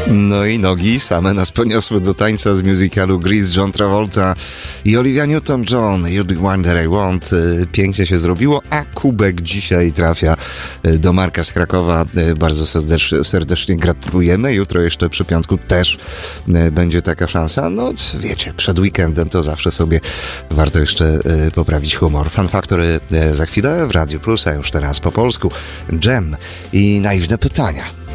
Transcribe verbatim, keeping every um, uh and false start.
No i nogi same nas poniosły do tańca z musicalu Grease, John Travolta i Olivia Newton-John, You're the one that I want. Pięknie się zrobiło, a kubek dzisiaj trafia do Marka z Krakowa. Bardzo serdecznie, serdecznie gratulujemy. Jutro jeszcze przy piątku też będzie taka szansa. No wiecie, przed weekendem to zawsze sobie warto jeszcze poprawić humor. Fun Factory za chwilę w Radiu Plus, a już teraz po polsku Dżem i naiwne pytania.